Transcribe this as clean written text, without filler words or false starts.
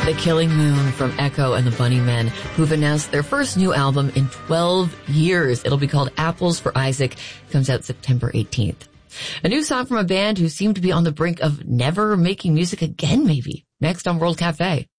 The Killing Moon from Echo and the Bunnymen, who've announced their first new album in 12 years. It'll be called Apples for Isaac. It comes out September 18th. A new song from a band who seem to be on the brink of never making music again, maybe. Next on World Cafe.